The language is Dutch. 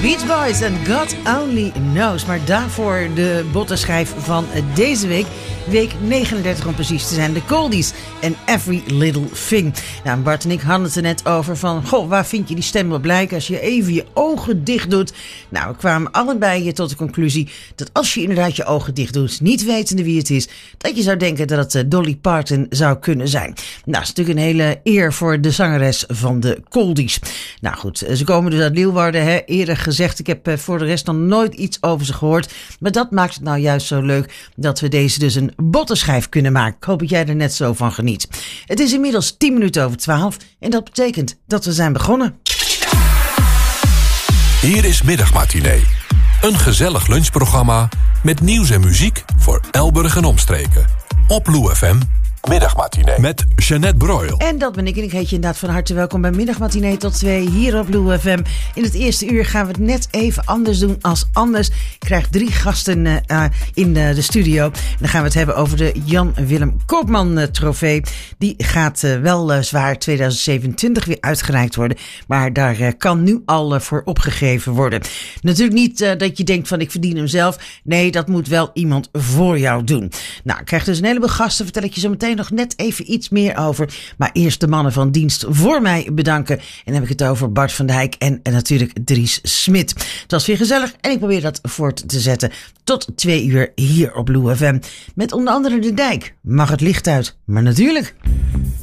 Beach Boys en God Only Knows. Maar daarvoor de bottenschijf van deze week. Week 39 om precies te zijn. De Coldies en Every Little Thing. Nou, Bart en ik hadden het er net over van... Goh, waar vind je die stem wel blijken als je even je ogen dicht doet? Nou, we kwamen allebei tot de conclusie... dat als je inderdaad je ogen dicht doet... niet wetende wie het is... dat je zou denken dat het Dolly Parton zou kunnen zijn. Nou, dat is natuurlijk een hele eer voor de zangeres van de Coldies. Nou goed, ze komen dus uit Leeuwarden. Hè? Eerder gezegd, ik heb voor de rest nog nooit iets over ze gehoord. Maar dat maakt het nou juist zo leuk... dat we deze dus een bottenschijf kunnen maken. Ik hoop dat jij er net zo van geniet. Het is inmiddels 10 minuten over 12 en dat betekent dat we zijn begonnen. Hier is Middagmatinee. Een gezellig lunchprogramma met nieuws en muziek voor Elburg en omstreken. Op Lou FM. Middagmatinee met Jeanette Broil. En dat ben ik en ik heet je inderdaad van harte welkom bij Middagmatinee tot 2 hier op Lou FM. In het eerste uur gaan we het net even anders doen als anders. Ik krijg 3 gasten in de studio. En dan gaan we het hebben over de Jan Willem Koopman trofee. Die gaat weliswaar 2027 weer uitgereikt worden. Maar daar kan nu al voor opgegeven worden. Natuurlijk niet dat je denkt van ik verdien hem zelf. Nee, dat moet wel iemand voor jou doen. Nou, ik krijg dus een heleboel gasten. Vertel ik je zo meteen nog net even iets meer over. Maar eerst de mannen van dienst voor mij bedanken. En dan heb ik het over Bart van Dijk en natuurlijk Dries Smit. Het was weer gezellig en ik probeer dat voort te zetten tot 2 uur hier op Lou FM. Met onder andere de Dijk. Mag het licht uit? Maar natuurlijk...